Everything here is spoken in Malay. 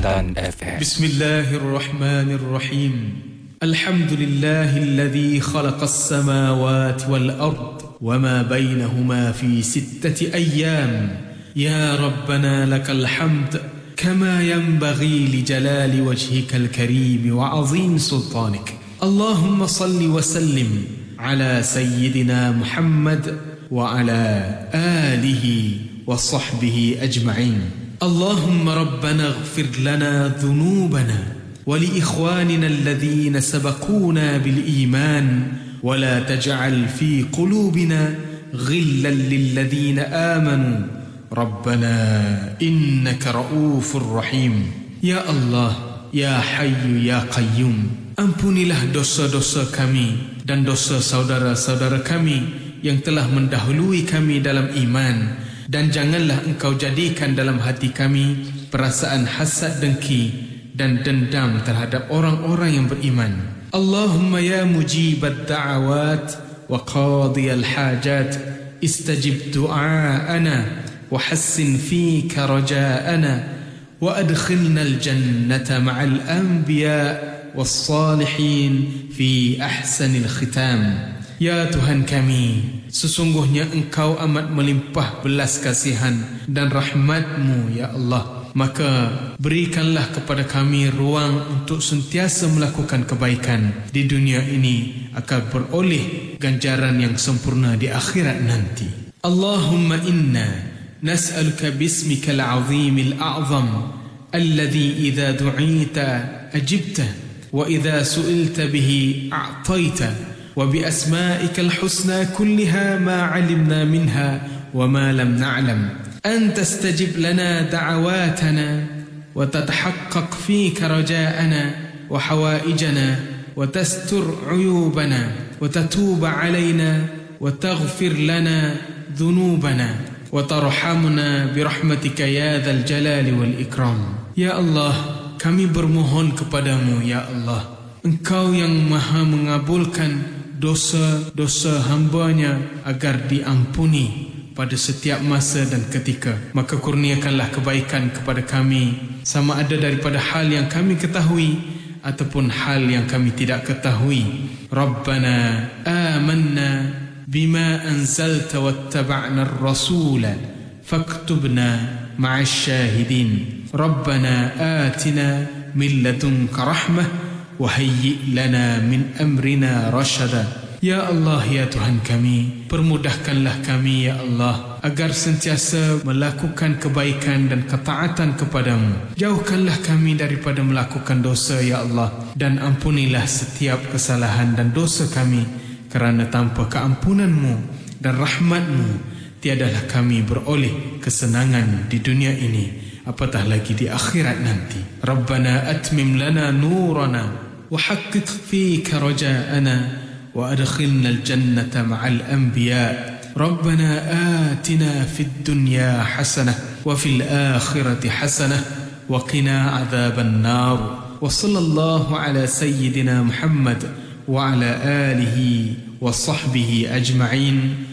Pandan FM. Bismillahirrahmanirrahim. Alhamdulillahilladzi khalaqas samawati wal ard wama bainahuma fi 6 ayyam. Ya Rabbana lakal hamd kama yanbaghi li jalali wajhikal karim wa azim sultanik. Allahumma salli wa sallim ala sayyidina Muhammad wa ala alihi wa sahbihi ajma'in. اللهم ربنا اغفر لنا ذنوبنا ولإخواننا الذين سبقونا بالإيمان ولا تجعل في قلوبنا غلا للذين آمنوا ربنا إنك رؤوف رحيم. يا الله يا حي يا قيوم, ampunilah dosa-dosa kami dan dosa saudara-saudara kami yang telah mendahului kami dalam iman, dan janganlah engkau jadikan dalam hati kami perasaan hasad, dengki dan dendam terhadap orang-orang yang beriman. Allahumma ya mujibad da'awat wa qadiyal hajat istajib du'aana wa hassin fika raja'ana wa adkhilna al-jannata ma'al anbiya was salihin fi ahsanil khitam. Ya Tuhan kami, sesungguhnya Engkau amat melimpah belas kasihan dan rahmat-Mu, ya Allah. Maka berikanlah kepada kami ruang untuk sentiasa melakukan kebaikan di dunia ini agar beroleh ganjaran yang sempurna di akhirat nanti. Allahumma inna nas'aluka bismikal azimil a'zam alladhi idha du'ita ajibta wa idha su'ilta bihi a'taita وبأسمائك الحسنى كلها ما علمنا منها وما لم نعلم أن تستجب لنا دعواتنا وتتحقق فيك رجاءنا وحوائجنا وتستر عيوبنا وتتوب علينا وتغفر لنا ذنوبنا وترحمنا برحمتك يا ذا الجلال والإكرام. Ya Allah, kami bermohon kepadamu, ya Allah, Engkau yang maha mengabulkan dosa-dosa hambanya agar diampuni pada setiap masa dan ketika. Maka kurniakanlah kebaikan kepada kami, sama ada daripada hal yang kami ketahui ataupun hal yang kami tidak ketahui. Rabbana amanna bima anzalta wattaba'na ar-rasula faktubna ma'ash syahidin. Rabbana atina min ladunka rahmah wahayyi lana min amrina rasyada. Ya Allah, ya Tuhan kami, permudahkanlah kami, ya Allah, agar sentiasa melakukan kebaikan dan ketaatan kepadamu. Jauhkanlah kami daripada melakukan dosa, ya Allah, dan ampunilah setiap kesalahan dan dosa kami, kerana tanpa keampunanmu dan rahmatmu tiadalah kami beroleh kesenangan di dunia ini, apatah lagi di akhirat nanti. Rabbana atmim lana nurana وحقق فيك رجاءنا وأدخلنا الجنة مع الأنبياء. ربنا آتنا في الدنيا حسنة وفي الآخرة حسنة وقنا عذاب النار. وصلى الله على سيدنا محمد وعلى آله وصحبه أجمعين.